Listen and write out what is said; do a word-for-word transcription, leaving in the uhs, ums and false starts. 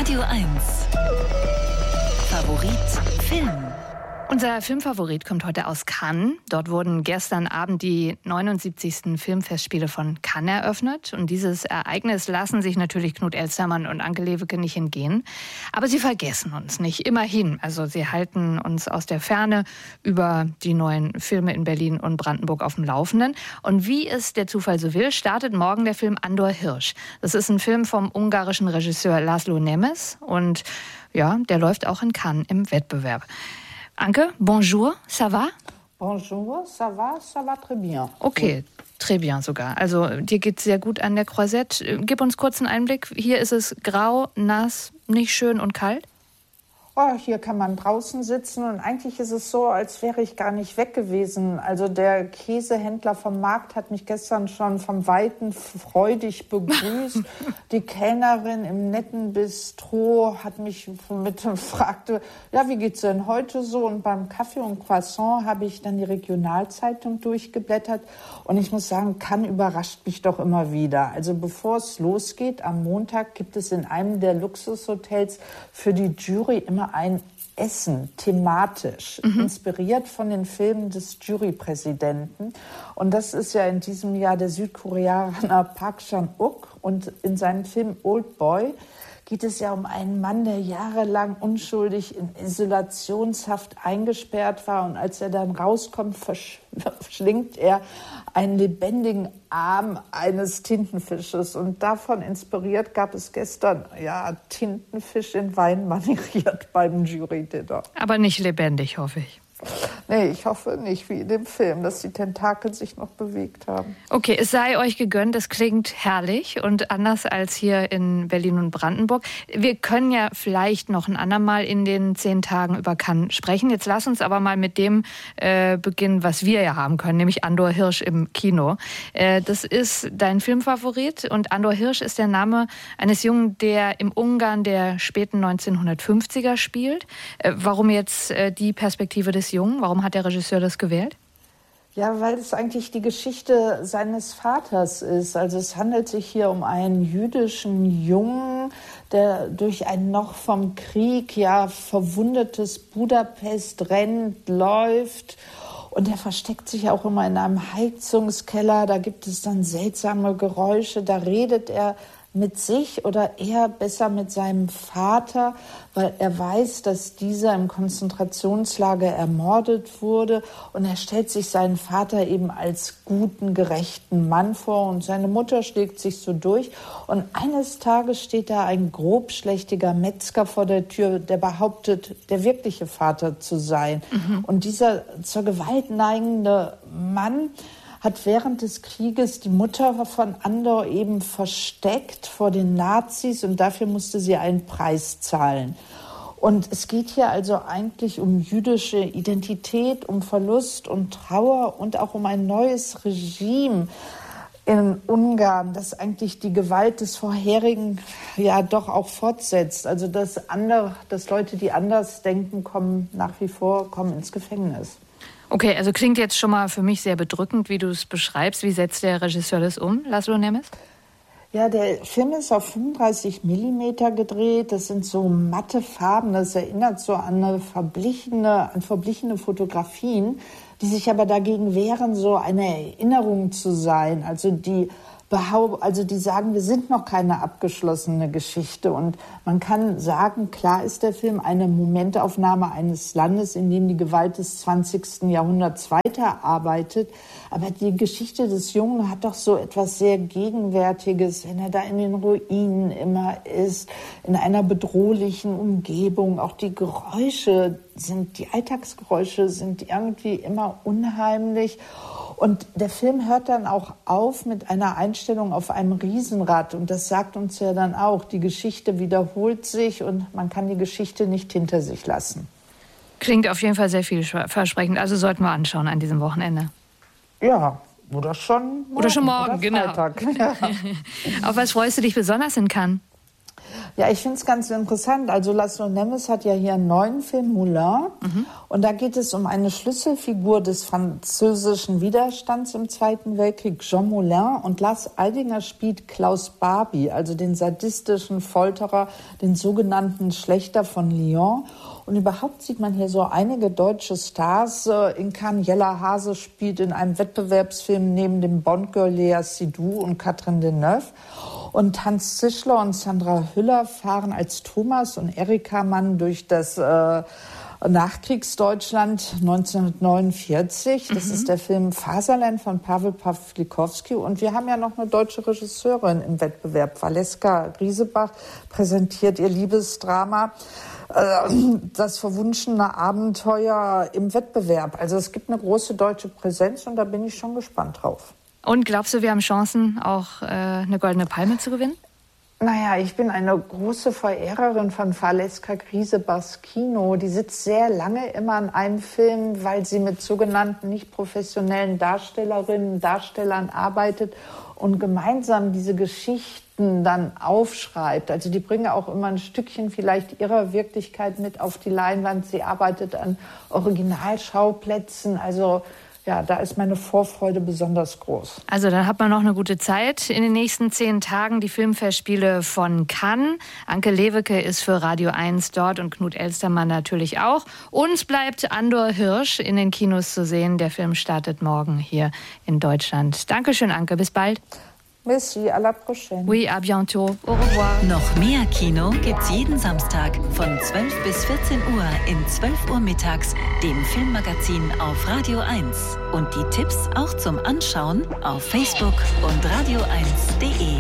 Radio eins. Favorit Film. Unser Filmfavorit kommt heute aus Cannes. Dort wurden gestern Abend die neunundsiebzigsten Filmfestspiele von Cannes eröffnet. Und dieses Ereignis lassen sich natürlich Knut Elstermann und Anke Lewicke nicht entgehen. Aber sie vergessen uns nicht, immerhin. Also sie halten uns aus der Ferne über die neuen Filme in Berlin und Brandenburg auf dem Laufenden. Und wie es der Zufall so will, startet morgen der Film Andor Hirsch. Das ist ein Film vom ungarischen Regisseur László Nemes. Und ja, der läuft auch in Cannes im Wettbewerb. Anke, bonjour, ça va? Bonjour, ça va, ça va très bien. Okay, très bien sogar. Also dir geht's sehr gut an der Croisette. Gib uns kurz einen Einblick. Hier ist es grau, nass, nicht schön und kalt. Oh, hier kann man draußen sitzen und eigentlich ist es so, als wäre ich gar nicht weg gewesen. Also der Käsehändler vom Markt hat mich gestern schon vom Weiten freudig begrüßt. Die Kellnerin im netten Bistro hat mich mit fragte, ja, wie geht's denn heute so? Und beim Kaffee und Croissant habe ich dann die Regionalzeitung durchgeblättert und ich muss sagen, Cannes überrascht mich doch immer wieder. Also bevor es losgeht, am Montag gibt es in einem der Luxushotels für die Jury immer ein Essen, thematisch, mhm. inspiriert von den Filmen des Jurypräsidenten. Und das ist ja in diesem Jahr der Südkoreaner Park Chan-wook. Und in seinem Film Old Boy geht es ja um einen Mann, der jahrelang unschuldig in Isolationshaft eingesperrt war. Und als er dann rauskommt, verschlingt er einen lebendigen Arm eines Tintenfisches. Und davon inspiriert gab es gestern, ja, Tintenfisch in Wein manieriert beim Jury-Dinner. Aber nicht lebendig, hoffe ich. Nee, ich hoffe nicht, wie in dem Film, dass die Tentakel sich noch bewegt haben. Okay, es sei euch gegönnt, das klingt herrlich und anders als hier in Berlin und Brandenburg. Wir können ja vielleicht noch ein andermal in den zehn Tagen über Cannes sprechen. Jetzt lass uns aber mal mit dem äh, beginnen, was wir ja haben können, nämlich Andor Hirsch im Kino. Äh, das ist dein Filmfavorit und Andor Hirsch ist der Name eines Jungen, der im Ungarn der späten neunzehnhundertfünfziger spielt. Äh, warum jetzt äh, die Perspektive des Jungen? Warum hat der Regisseur das gewählt? Ja, weil es eigentlich die Geschichte seines Vaters ist. Also es handelt sich hier um einen jüdischen Jungen, der durch ein noch vom Krieg ja verwundetes Budapest rennt, läuft. Und er versteckt sich auch immer in einem Heizungskeller. Da gibt es dann seltsame Geräusche. Da redet er mit sich oder eher besser mit seinem Vater, weil er weiß, dass dieser im Konzentrationslager ermordet wurde und er stellt sich seinen Vater eben als guten, gerechten Mann vor und seine Mutter schlägt sich so durch und eines Tages steht da ein grobschlächtiger Metzger vor der Tür, der behauptet, der wirkliche Vater zu sein. Mhm. Und dieser zur Gewalt neigende Mann hat während des Krieges die Mutter von Andor eben versteckt vor den Nazis und dafür musste sie einen Preis zahlen. Und es geht hier also eigentlich um jüdische Identität, um Verlust und Trauer und auch um ein neues Regime in Ungarn, das eigentlich die Gewalt des vorherigen ja doch auch fortsetzt. Also dass andere, dass Leute, die anders denken, kommen nach wie vor kommen ins Gefängnis. Okay, also klingt jetzt schon mal für mich sehr bedrückend, wie du es beschreibst. Wie setzt der Regisseur das um, László Nemes? Ja, der Film ist auf fünfunddreißig Millimeter gedreht. Das sind so matte Farben. Das erinnert so an eine verblichene, an verblichene Fotografien, die sich aber dagegen wehren, so eine Erinnerung zu sein. Also die Also die sagen, wir sind noch keine abgeschlossene Geschichte. Und man kann sagen, klar ist der Film eine Momentaufnahme eines Landes, in dem die Gewalt des zwanzigsten Jahrhunderts weiterarbeitet. Aber die Geschichte des Jungen hat doch so etwas sehr Gegenwärtiges, wenn er da in den Ruinen immer ist, in einer bedrohlichen Umgebung. Auch die Geräusche sind, die Alltagsgeräusche sind irgendwie immer unheimlich. Und der Film hört dann auch auf mit einer Einstellung auf einem Riesenrad. Und das sagt uns ja dann auch, die Geschichte wiederholt sich und man kann die Geschichte nicht hinter sich lassen. Klingt auf jeden Fall sehr vielversprechend. Also sollten wir anschauen an diesem Wochenende. Ja, oder schon morgen. Oder schon morgen, oder genau. Freitag. Ja. Auf was freust du dich besonders in Cannes? Ja, ich finde es ganz interessant. Also Laszlo Nemes hat ja hier einen neuen Film, Moulin. Mhm. Und da geht es um eine Schlüsselfigur des französischen Widerstands im Zweiten Weltkrieg, Jean Moulin. Und Lars Eidinger spielt Klaus Barbie, also den sadistischen Folterer, den sogenannten Schlächter von Lyon. Und überhaupt sieht man hier so einige deutsche Stars. In Cannes, Jella Hase spielt in einem Wettbewerbsfilm neben dem Bond-Girl Lea Seydoux und Catherine Deneuve. Und Hans Zischler und Sandra Hüller fahren als Thomas und Erika Mann durch das äh, Nachkriegsdeutschland neunzehnhundertneunundvierzig. Das mhm. ist der Film Faserland von Pavel Pawlikowski. Und wir haben ja noch eine deutsche Regisseurin im Wettbewerb. Valeska Griesebach präsentiert ihr Liebesdrama Das verwunschene Abenteuer im Wettbewerb. Also es gibt eine große deutsche Präsenz und da bin ich schon gespannt drauf. Und glaubst du, wir haben Chancen, auch äh, eine Goldene Palme zu gewinnen? Naja, ich bin eine große Verehrerin von Valeska Griesebachs Kino. Die sitzt sehr lange immer an einem Film, weil sie mit sogenannten nicht professionellen Darstellerinnen und Darstellern arbeitet und gemeinsam diese Geschichten dann aufschreibt. Also die bringen auch immer ein Stückchen vielleicht ihrer Wirklichkeit mit auf die Leinwand. Sie arbeitet an Originalschauplätzen, also ja, da ist meine Vorfreude besonders groß. Also dann hat man noch eine gute Zeit. In den nächsten zehn Tagen die Filmfestspiele von Cannes. Anke Lewicke ist für Radio eins dort und Knut Elstermann natürlich auch. Uns bleibt Andor Hirsch in den Kinos zu sehen. Der Film startet morgen hier in Deutschland. Dankeschön, Anke. Bis bald. Merci, à la prochaine. Oui, à bientôt. Au revoir. Noch mehr Kino gibt's jeden Samstag von zwölf bis vierzehn Uhr in zwölf Uhr mittags, dem Filmmagazin auf Radio eins. Und die Tipps auch zum Anschauen auf Facebook und radio eins punkt de.